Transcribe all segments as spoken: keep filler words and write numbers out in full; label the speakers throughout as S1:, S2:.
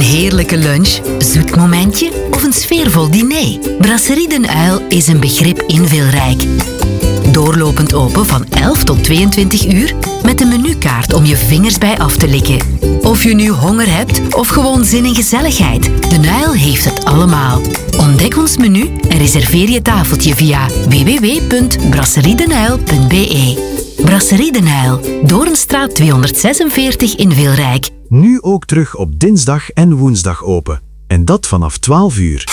S1: heerlijke lunch, zoet momentje of een sfeervol diner? Brasserie Den Uil is een begrip invulrijk. Doorlopend open van elf tot tweeëntwintig uur met een menukaart om je vingers bij af te likken. Of je nu honger hebt of gewoon zin in gezelligheid, Den Uil heeft het allemaal. Ontdek ons menu en reserveer je tafeltje via w w w punt brasseriedenuil punt b e. Brasserie Den Uil, Doornstraat tweehonderdzesenveertig in Wilrijk.
S2: Nu ook terug op dinsdag en woensdag open. En dat vanaf twaalf uur.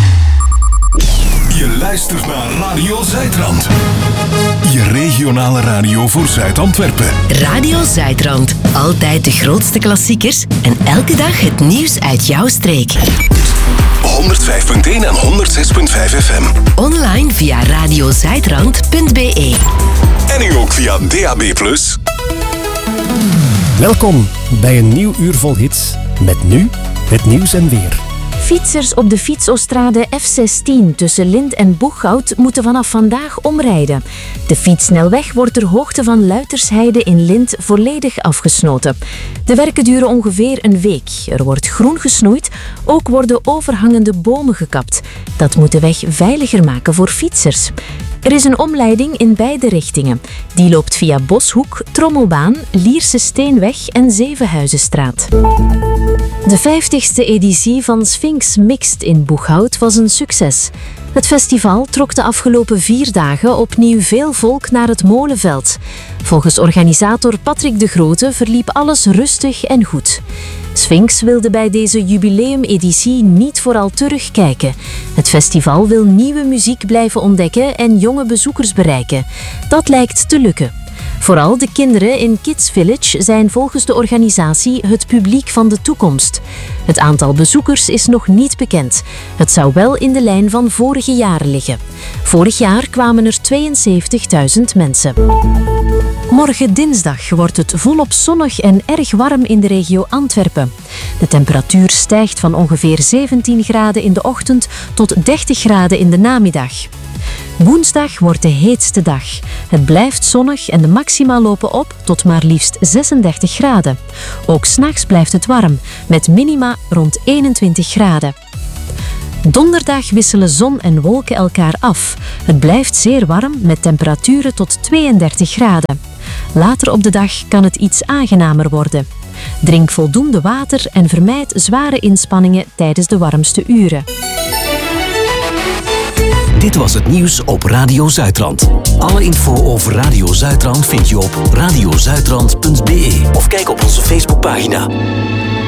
S3: Je luistert naar Radio Zuidrand. Je regionale radio voor Zuid-Antwerpen.
S1: Radio Zuidrand. Altijd de grootste klassiekers en elke dag het nieuws uit jouw streek.
S3: honderdvijf punt één en honderdzes punt vijf F M.
S1: Online via radiozuidrand punt b e.
S3: En nu ook via D A B plus.
S4: Welkom bij een nieuw uur vol hits. Met nu het nieuws en weer.
S5: Fietsers op de fietsaustrade F zestien tussen Lint en Boeghout moeten vanaf vandaag omrijden. De fietssnelweg wordt ter hoogte van Luitersheide in Lint volledig afgesnoten. De werken duren ongeveer een week. Er wordt groen gesnoeid, ook worden overhangende bomen gekapt. Dat moet de weg veiliger maken voor fietsers. Er is een omleiding in beide richtingen. Die loopt via Boshoek, Trommelbaan, Lierse Steenweg en Zevenhuizenstraat. De vijftigste editie van Sphinx Mixed in Boeghout was een succes. Het festival trok de afgelopen vier dagen opnieuw veel volk naar het Molenveld. Volgens organisator Patrick de Grote verliep alles rustig en goed. Sphinx wilde bij deze jubileumeditie niet vooral terugkijken. Het festival wil nieuwe muziek blijven ontdekken en jonge bezoekers bereiken. Dat lijkt te lukken. Vooral de kinderen in Kids Village zijn volgens de organisatie het publiek van de toekomst. Het aantal bezoekers is nog niet bekend. Het zou wel in de lijn van vorige jaren liggen. Vorig jaar kwamen er tweeënzeventigduizend mensen. Morgen dinsdag wordt het volop zonnig en erg warm in de regio Antwerpen. De temperatuur stijgt van ongeveer zeventien graden in de ochtend tot dertig graden in de namiddag. Woensdag wordt de heetste dag. Het blijft zonnig en de maxima lopen op tot maar liefst zesendertig graden. Ook 's nachts blijft het warm, met minima rond eenentwintig graden. Donderdag wisselen zon en wolken elkaar af. Het blijft zeer warm met temperaturen tot tweeëndertig graden. Later op de dag kan het iets aangenamer worden. Drink voldoende water en vermijd zware inspanningen tijdens de warmste uren.
S6: Dit was het nieuws op Radio Zuidrand. Alle info over Radio Zuidrand vind je op radiozuidrand punt b e of kijk op onze Facebookpagina.